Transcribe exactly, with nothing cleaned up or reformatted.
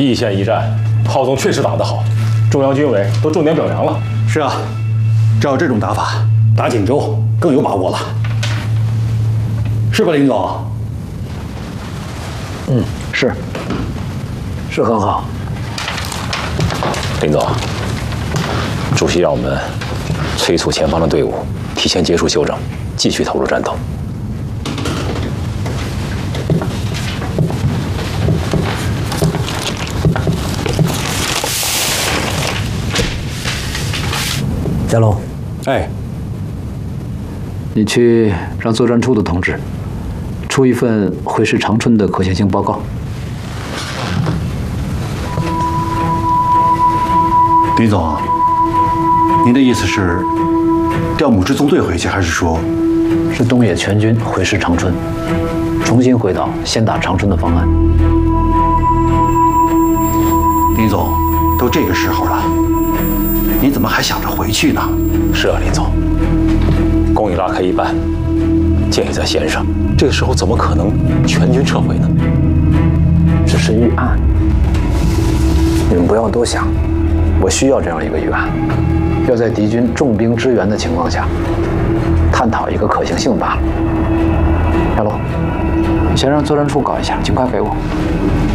易县一战，郝总确实打得好，中央军委都重点表扬了。 是啊，照这种打法，打锦州更有把握了，是吧，林总？ 嗯，是，是很好。 林总，主席让我们催促前方的队伍提前结束休整，继续投入战斗。 佳龙， 哎， 你去让作战处的同志出一份回师长春的可行性报告。 林总，您的意思是调母支纵队回去，还是说是东野全军回师长春，重新回到先打长春的方案？ 林总，都这个时候了，你怎么还想着回去呢？ 是啊，林总，工已拉开一半，箭也在弦上，这个时候怎么可能全军撤回呢？ 只是预案，你们不要多想。我需要这样一个预案，要在敌军重兵支援的情况下，探讨一个可行性罢了。亚龙，你先让作战处搞一下，尽快给我。